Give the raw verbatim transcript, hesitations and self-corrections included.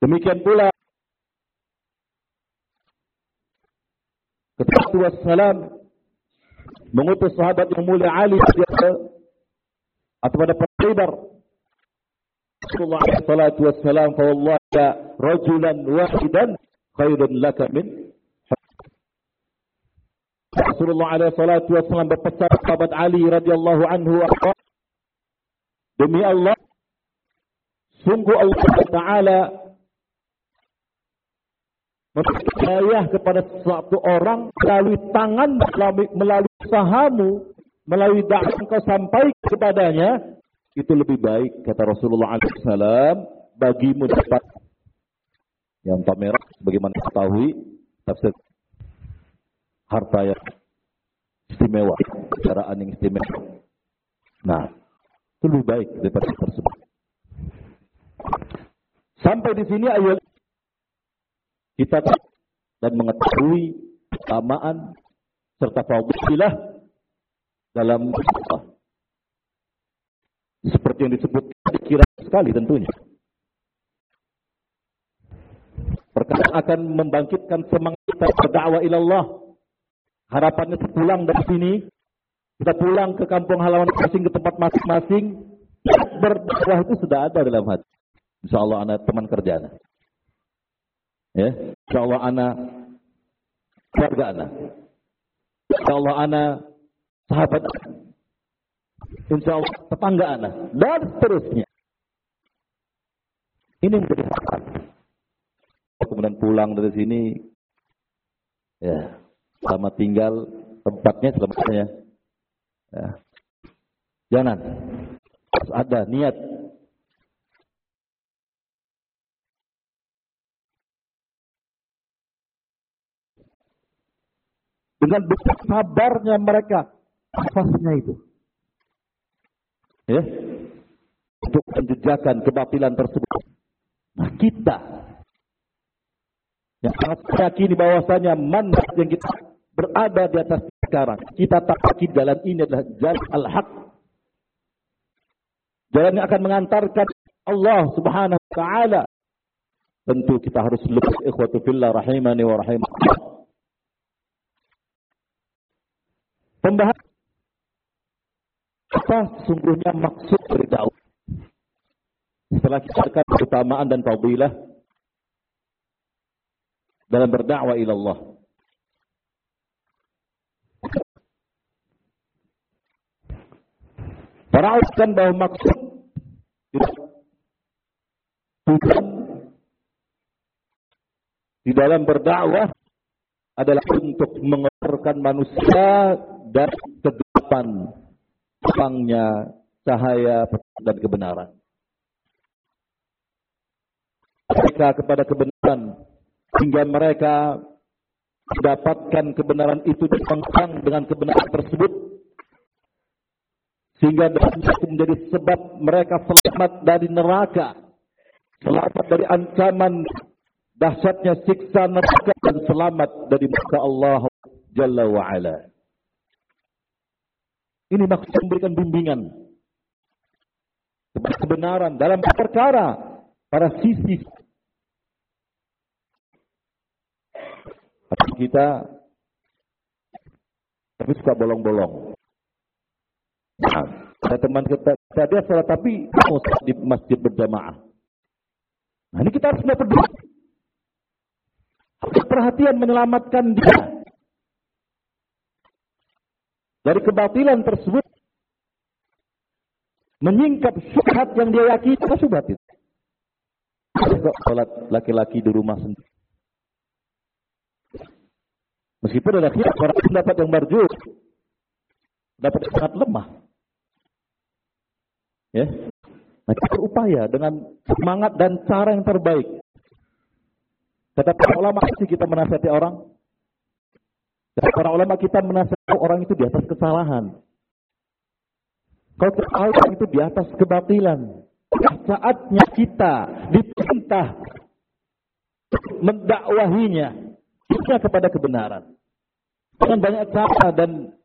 Demikian pula ketika Rasulullah mengutus sahabat yang mulia Ali atau pada Khaybar, Rasulullah sallallahu alaihi wasallam, fa wallahi rajulan wahidan khairun laka min. Rasulullah alaihi salatu wasallam berpesan sahabat Ali radhiyallahu anhu, demi Allah, sungguh Allah Taala mempercayai kepada suatu orang melalui tangan, melalui, melalui usahamu, melalui dakwah yang kau sampaikan kepadanya, itu lebih baik, kata Rasulullah alaihi wasallam, bagimu dapat yang tak merah, bagaimana ketahui tafsir harta yang istimewa, caraan yang istimewa. Nah, itu lebih baik daripada tersebut. Sampai di sini ayat kita dan mengetahui keutamaan serta fadilah dalam Allah. Seperti yang disebut dikira sekali tentunya. Perkara akan membangkitkan semangat kita berdakwah ila Allah. Harapannya sepulang dari sini, kita pulang ke kampung halaman masing, ke tempat masing-masing, berdakwah itu sudah ada dalam hati. Insyaallah anak teman kerja anak. Ya, insyaallah anak keluarga anak. Insyaallah anak sahabat anak. Insyaallah tetangga anak dan seterusnya. Ini menjadi harapan. Kemudian pulang dari sini, ya, selama tinggal tempatnya selamanya. Ya. Jangan, harus ada niat. Dengan besar sabarnya mereka, nafasnya itu, ya, untuk menjejakan kebatilan tersebut. Nah, kita yang sangat yakini bahwasanya manhaj yang kita berada di atas sekarang, kita taati jalan ini adalah jalan al-haq, jalan yang akan mengantarkan Allah Subhanahu wa taala. Tentu kita harus lebih ikhwatu fillah rahimani wa rahimakumullah. Pembahasan apa sesungguhnya maksud dari dakwah. Setelah kita akan keutamaan dan fadilah dalam berdakwah ila Allah. Para ulama bahwa maksud tujuan di dalam berdakwah adalah untuk mengeluarkan manusia dari kegelapan, terangnya cahaya dan kebenaran. Mereka kepada kebenaran hingga mereka mendapatkan kebenaran itu dipengkang dengan kebenaran tersebut, sehingga itu menjadi sebab mereka selamat dari neraka, selamat dari ancaman dahsyatnya siksa neraka, dan selamat dari murka Allah Jalla wa'ala. Ini maksud memberikan bimbingan kepada kebenaran dalam perkara pada sisi kita, tapi suka bolong-bolong. Nah, ada teman kita, dia salat tapi mau di masjid berjamaah. Nah, ini kita harus peduli. Perhatian menyelamatkan dia dari kebatilan tersebut, menyingkap syubhat yang dia yakini. Apa syubhat itu? Kok salat laki-laki di rumah sendiri? Meskipun ada khilaf, orang pendapat yang marjuh, dapat sangat lemah. Ya, nah, kita berupaya dengan semangat dan cara yang terbaik. Kata para ulama, sih kita menasihati orang. Kata para ulama, kita menasihati orang itu di atas kesalahan. Kalau orang itu di atas kebatilan, saatnya kita diperintah mendakwahinya kita kepada kebenaran dengan banyak cara dan